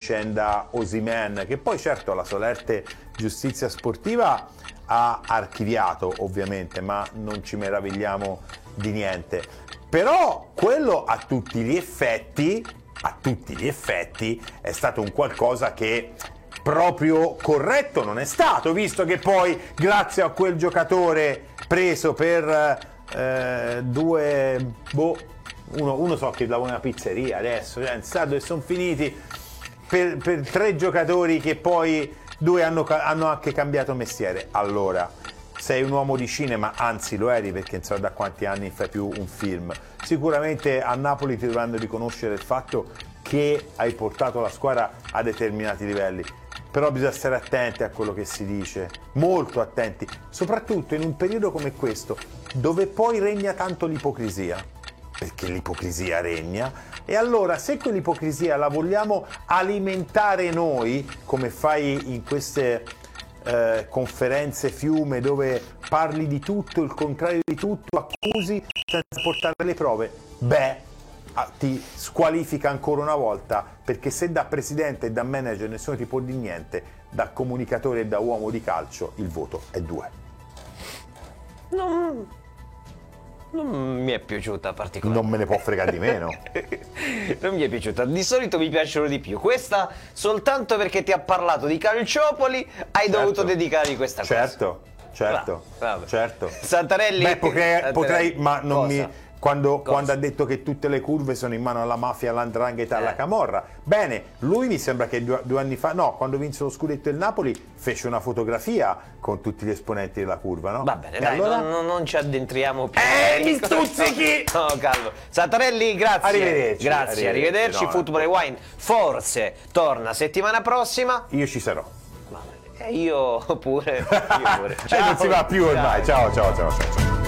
vicenda Osimhen, che poi certo la solerte giustizia sportiva ha archiviato ovviamente, ma non ci meravigliamo di niente. Però quello a tutti gli effetti è stato un qualcosa che proprio corretto non è stato, visto che poi grazie a quel giocatore preso per uno so che lavora in una pizzeria adesso, cioè, sa dove sono finiti per 3 giocatori che poi 2 hanno anche cambiato mestiere. Allora, sei un uomo di cinema, anzi lo eri, perché non so da quanti anni fai più un film. Sicuramente a Napoli ti dovranno riconoscere il fatto che hai portato la squadra a determinati livelli, però bisogna stare attenti a quello che si dice, molto attenti, soprattutto in un periodo come questo, dove poi regna tanto l'ipocrisia, perché l'ipocrisia regna, e allora se quell'ipocrisia la vogliamo alimentare noi, come fai in queste conferenze fiume dove parli di tutto, il contrario di tutto, accusi senza portare le prove, ti squalifica ancora una volta, perché se da presidente e da manager nessuno ti può dire niente, da comunicatore e da uomo di calcio il voto è 2. Non mi è piaciuta particolarmente. Non me ne può fregare di meno. Non mi è piaciuta. Di solito mi piacciono di più. Questa soltanto perché ti ha parlato di Calciopoli hai dovuto dedicargli questa cosa. Certo. Santarelli. Potrei, ma non Cosa? mi... Quando ha detto che tutte le curve sono in mano alla mafia, all''ndrangheta, alla camorra. Bene, lui mi sembra che 2 anni fa, no, quando vinse lo scudetto il Napoli, fece una fotografia con tutti gli esponenti della curva, no? Va bene, e dai, allora? non ci addentriamo più. Mi stuzzichi! No, calmo. Santarelli, grazie. Arrivederci. Grazie, arrivederci. No, Football Rewind forse torna settimana prossima. Io ci sarò. Io pure. Non si va più ormai. Ciao.